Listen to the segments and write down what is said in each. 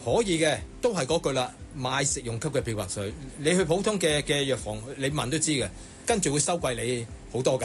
可以嘅，都係嗰句啦，買食用級嘅漂白水。你去普通嘅藥房，你問都知嘅，跟住會收貴你好多㗎。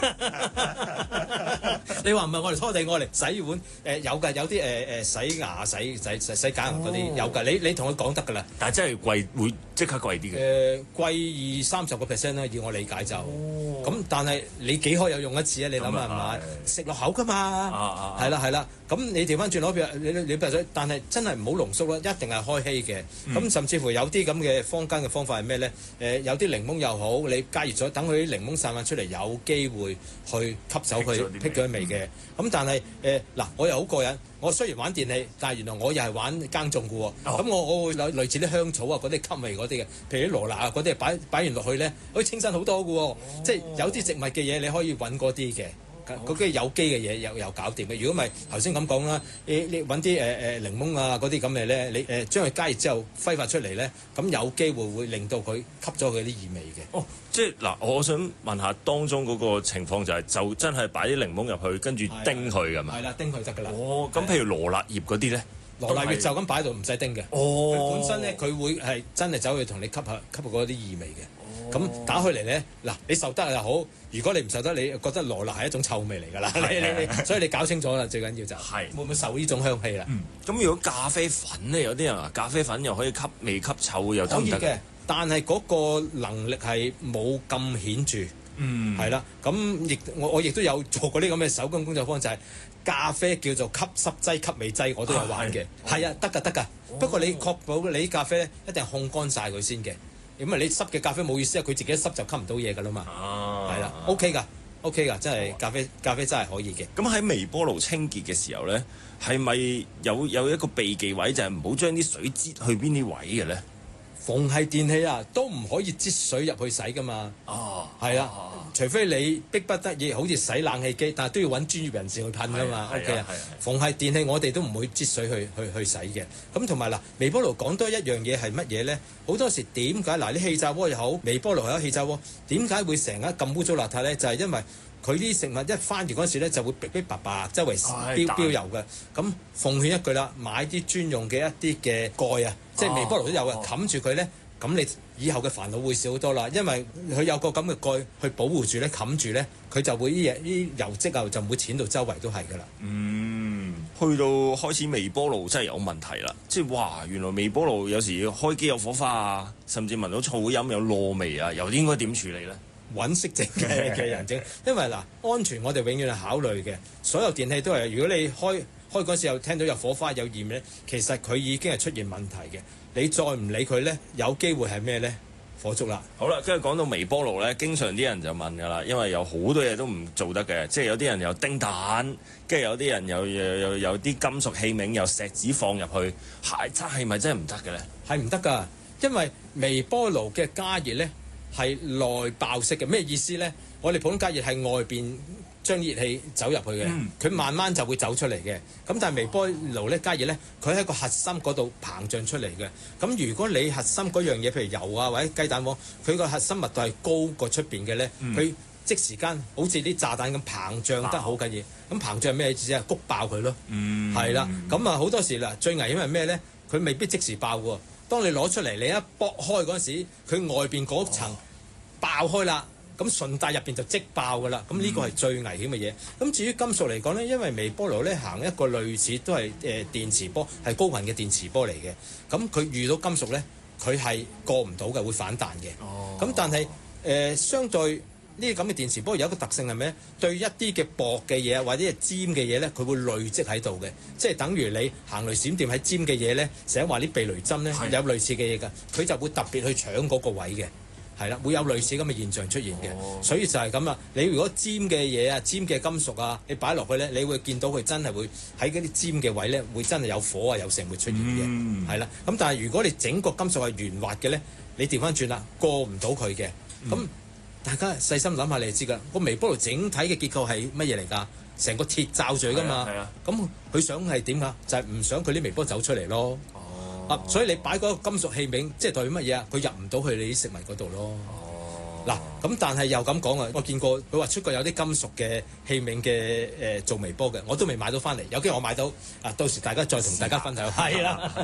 你話唔係我哋拖地，我嚟洗碗，有㗎，有啲洗牙、洗假牙嗰啲有㗎。你同佢講得㗎啦。 但係真係貴，會即刻貴啲嘅。 貴20-30%啦，以我理解就。咁但係你幾可有用一次啊？你諗下係咪？食落口㗎嘛。係啦。咁你調翻轉攞你漂白水，但係真係唔好濃縮啦，一定係開稀嘅。咁甚至乎有啲咁嘅坊間嘅方法係咩咧？有啲檸檬又好，你加熱咗，等佢啲檸檬散發出嚟，有機會去吸走佢剔咗味嘅。咁但係嗱，我又好過癮。我雖然玩電器，但係原來我又係玩耕種嘅喎。咁我會類似啲香草啊，嗰啲吸味嗰啲嘅，譬如啲羅勒啊嗰啲，擺完落去咧，可以清新好多嘅喎。即係有啲植物嘅嘢，你可以揾嗰啲嘅。嗰啲有機嘅嘢又搞掂嘅。如果唔係頭先咁講啦，你揾啲檸檬啊嗰啲咁嘅咧，你將佢加熱之後揮發出嚟咧，咁有機會令到佢吸咗佢啲異味嘅。 哦，即係嗱，我想問下當中嗰個情況就真係擺啲檸檬入去，跟住叮佢㗎嘛？ 係啦，叮佢得㗎啦。 哦，咁譬如羅勒葉嗰啲咧？ 羅勒葉就咁擺喺度唔使叮嘅。佢本身咧佢會係真係走去同你吸下嗰啲異味嘅。咁打開嚟咧，嗱你受得又好，如果你唔受得，你覺得羅勒係一種臭味嚟㗎啦。所以你搞清楚啦，最緊要就係會唔會受呢種香氣啦。 咁如果咖啡粉咧，有啲人話咖啡粉又可以吸味吸臭又得唔得？ 可以嘅，但係嗰個能力係冇咁顯著。係啦，咁我亦都有做過啲咁嘅手工工作坊，就係咖啡叫做吸濕劑、吸味劑，我都有玩嘅。係啊，得㗎。不過你確保你啲咖啡咧一定係烘乾晒佢先嘅。咁啊，你濕嘅咖啡冇意思啊，佢自己一濕就吸唔到嘢㗎啦嘛。係啦，OK 㗎，真係咖啡真係可以嘅。 咁喺微波爐清潔嘅時候咧，係咪有一個避忌位，就係唔好將啲水擠去邊啲位嘅咧？ 逢係電器啊，都唔可以擠水入去洗㗎嘛。係啊，除非你逼不得已，好似洗冷氣機，但係都要揾專業人士去噴㗎嘛。OK 啊，逢係電器我哋都唔會擠水去洗嘅。咁同埋嗱，微波爐講多一樣嘢係乜嘢咧？好多時點解嗱啲氣炸鍋又好，微波爐又好，氣炸鍋點解會成日咁污糟邋遢咧？就係因為佢啲食物一翻完嗰陣時咧，就會逼白周圍飆油嘅。咁奉勸一句啦，買啲專用嘅一啲嘅蓋啊，即係微波爐都有嘅，冚住佢咧，咁你以後嘅煩惱會少好多啦。因為佢有個咁嘅蓋去保護住咧，冚住咧，佢就會啲油漬啊就唔會濺到周圍都係㗎啦。 去到開始微波爐真係有問題啦，即係哇，原來微波爐有時開機有火花啊，甚至聞到噪音有燶味啊，又應該點處理咧？ 揾識整嘅人整，因為嗱安全我哋永遠係考慮嘅，所有電器都係。如果你開嗰時又聽到有火花有異味咧，其實佢已經係出現問題嘅。你再唔理佢咧，有機會係咩咧？火燭啦。 好啦，跟住講到微波爐咧，經常啲人就問㗎啦，因為有好多嘢都唔做得嘅，即係有啲人又叮蛋，跟住有啲人又有啲金屬器皿又錫紙放入去，係咪真係唔得嘅咧？係唔得㗎， 因為微波爐嘅加熱咧係內爆式嘅。咩意思咧？我哋普通加熱係外邊將熱氣走入去嘅，佢慢慢就會走出嚟嘅。咁但係微波爐咧加熱咧，佢喺個核心嗰度膨脹出嚟嘅。咁如果你核心嗰樣嘢，譬如油啊或者雞蛋黃，佢個核心密度係高過出邊嘅咧，佢即時間好似啲炸彈咁膨脹得好緊要。咁膨脹係咩意思啊？谷爆佢咯，係啦。咁啊好多時啦，最危險係咩咧？佢未必即時爆喎。當你攞出嚟，你一剝開嗰陣時，佢外邊嗰層爆開啦。咁順帶入邊就即爆㗎啦，咁呢個係最危險嘅嘢。咁至於金屬嚟講咧，因為微波爐咧行一個類似都係電磁波，係高頻嘅電磁波嚟嘅。咁佢遇到金屬咧，佢係過唔到嘅，會反彈嘅。咁但係相對呢啲咁嘅電磁波有一個特性係咩？對一啲嘅薄嘅嘢或者係尖嘅嘢咧，佢會累積喺度嘅，即係等於你行雷閃電喺尖嘅嘢咧，成日話啲避雷針咧有類似嘅嘢㗎，佢就會特別去搶嗰個位嘅。係啦，會有類似咁嘅現象出現嘅，所以就係咁啦。你如果尖嘅嘢啊、尖嘅金屬啊，你擺落去咧，你會見到佢真係會喺嗰啲尖嘅位咧，會真係有火啊、有成會出現嘅，係啦。咁但係如果你整個金屬係圓滑嘅咧，你調翻轉啦，過唔到佢嘅。咁大家細心諗下，你就知㗎。個微波爐整體嘅結構係乜嘢嚟㗎？成個鐵罩住㗎嘛。咁佢想係點㗎？就係唔想佢啲微波走出嚟咯。所以你擺嗰個金屬器皿，即係代表乜嘢啊？佢入唔到去你啲食物嗰度咯。嗱，咁但係又咁講啊，我見過佢話出過有啲金屬嘅器皿嘅做微波嘅，我都未買到翻嚟。有機會我買到啊，到時大家再同大家分享。係啦。